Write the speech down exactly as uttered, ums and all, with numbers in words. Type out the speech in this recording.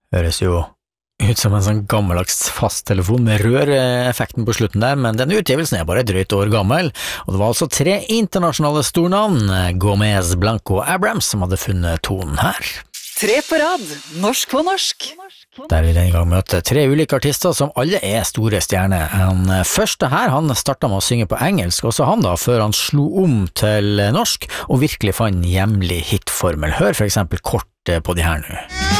Høres jo ut som en sånn gammeldags fasttelefon med røreffekten på slutten der, men denne utgivelsen er bare et drøyt år gammel, og det var altså tre internasjonale stornavn, Gomez, Blanco og Abrams, som hadde funnet tonen her. Tre på rad, norsk på norsk. Der vi denne gang møter tre ulike artister som alle er store stjerner. Han første her, han startet med å synge på engelsk, også han da, før han slo om til norsk, og virkelig fant en hjemlig hitformel. Hør for eksempel kort på de her nå.